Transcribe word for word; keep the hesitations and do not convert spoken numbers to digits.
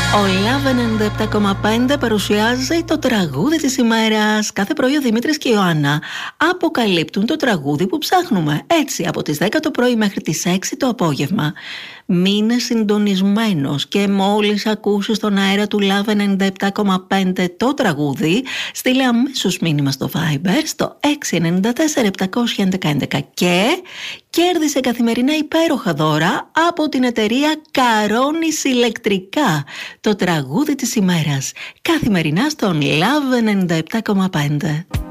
Ο Love ενενήντα επτά κόμμα πέντε παρουσιάζει το τραγούδι της ημέρας. Κάθε πρωί ο Δημήτρης και η Ιωάννα αποκαλύπτουν το τραγούδι που ψάχνουμε. Έτσι, από τις δέκα το πρωί μέχρι τις έξι το απόγευμα. Μείνε συντονισμένος και μόλις ακούσεις στον αέρα του Love ενενήντα επτά κόμμα πέντε το τραγούδι, στείλε αμέσως μήνυμα στο Viber στο έξι εννιά τέσσερα επτά ένα ένα ένα και κέρδισε καθημερινά υπέροχα δώρα από την εταιρεία Καρόνις Ηλεκτρικά. Το τραγούδι της ημέρας καθημερινά στον Love ενενήντα επτά κόμμα πέντε.